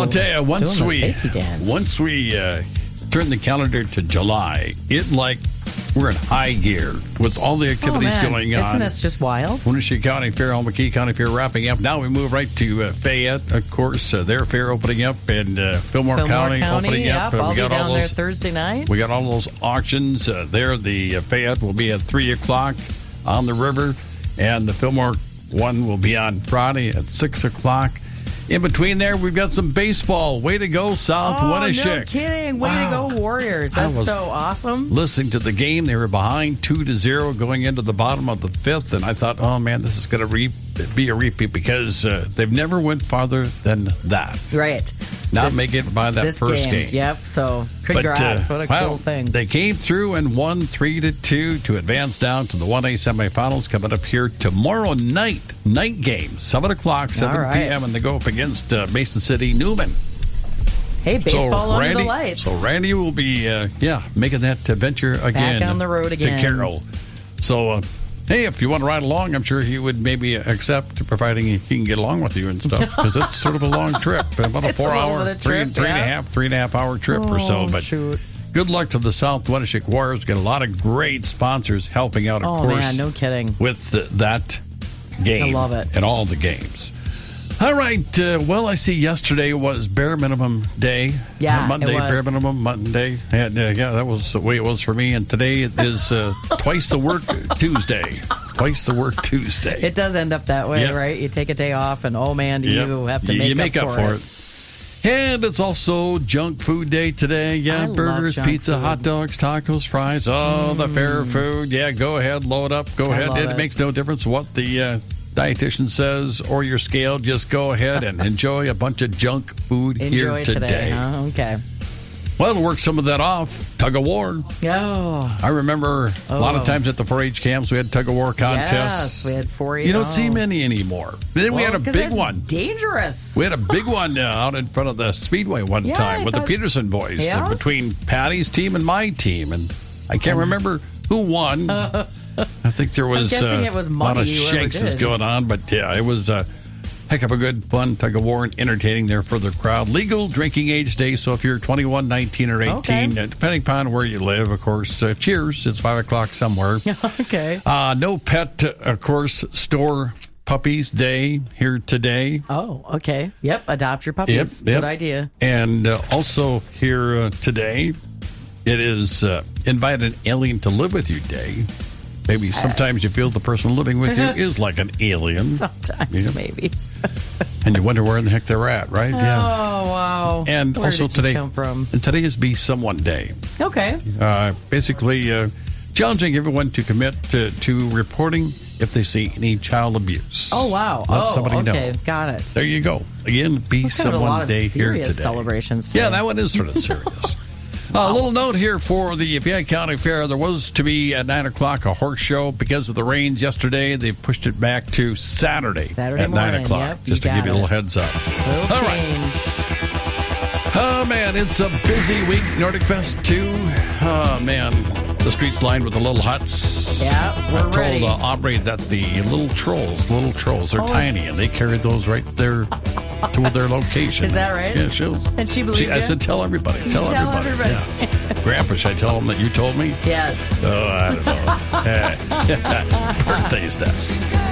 I'll tell you, once doing we the safety dance. turn the calendar to July, we're in high gear with all the activities going on. Isn't this just wild? Wenatchee County Fair, McKee County Fair wrapping up. Now we move right to Fayette, of course. Their fair opening up, and Fillmore County opening up. I'll We be got down all there those. Thursday night. We got all those auctions there. The Fayette will be at 3 o'clock on the river, and the Fillmore one will be on Friday at 6 o'clock. In between there, we've got some baseball. Way to go, South Wenatchee. No kidding. Way to go, Warriors. That's so awesome. Listening to the game, they were behind 2-0 going into the bottom of the fifth, and I thought, oh, man, this is going to be a repeat because they've never went farther than that. Right. Not make it by that first game. Yep. So, congrats. What a cool thing. They came through and won 3-2 to advance down to the 1A semifinals coming up here tomorrow night. Night game, 7 o'clock, 7 p.m., and they go up against Mason City Newman. Hey, baseball under the lights. So Randy will be, making that venture again. Back on the road again. To Carroll. So, hey, if you want to ride along, I'm sure he would maybe accept, providing he can get along with you and stuff, because it's sort of a long trip, about a 4-hour, three and a half hour trip or so. But shoot. Good luck to the South Wenatchee Warriors. Got a lot of great sponsors helping out, of course. Man, no kidding. With that game. I love it. And all the games. All right. Well, I see yesterday was bare minimum day. Yeah, Monday, it was. bare minimum Monday. And, that was the way it was for me. And today it is twice the work Tuesday. Twice the work Tuesday. It does end up that way, Yep. right? You take a day off, and oh man, do you have to make up for it. And it's also junk food day today. Yeah, I burgers, love junk pizza, food. hot dogs, tacos, fries. Oh, the fair food. Yeah, go ahead, load up. Go I ahead. love It it. makes no difference what the dietitian says or your scale. Just go ahead and enjoy a bunch of junk food Enjoy here today, huh? Okay. Well, to work some of that off, tug of war. Oh. I remember a lot of times at the 4-H camps we had tug of war contests. Yes, we had 4-H. You don't see many anymore. Then we had a big one. Dangerous. We had a big one out in front of the Speedway one time with the Peterson boys between Patty's team and my team. And I can't remember who won. I think there was, I'm guessing it was a lot of Muddy, whoever shakes that's did. going on. But yeah, it was a heck of a good, fun tug of war and entertaining there for the crowd. Legal drinking age day. So if you're 21, 19, or 18, depending upon where you live, of course, cheers. It's 5 o'clock somewhere. Okay. No pet, of course, store puppies day here today. Oh, okay. Yep. Adopt your puppies. Yep. Good idea. And also here today, it is Invite an Alien to Live With You Day. Maybe sometimes you feel the person living with you is like an alien. Sometimes, maybe. And you wonder where in the heck they're at, right? Oh, wow. And Where also did you today, come from? and today is Be Someone Day. Okay. Basically, challenging everyone to commit to reporting if they see any child abuse. Oh, wow. Let somebody know. Got it. There you go. Again, Be Someone Day here today. Celebrations today. Yeah, that one is sort of serious. A little note here for the Fayette County Fair. There was to be at 9 o'clock a horse show. Because of the rains yesterday, they pushed it back to Saturday at 9 o'clock. Yep, just to give you a little heads up. Little All change. Oh, man, it's a busy week. Nordic Fest 2. Oh, man. The streets lined with the little huts. Yeah, we're ready. I told Aubrey that the little trolls, they're tiny, and they carried those right there to their location. Is that right? Yeah, she was. And she believed I you? said, tell everybody. Tell everybody. Yeah. Grandpa, should I tell them that you told me? Yes. Oh, I don't know. Birthday stats.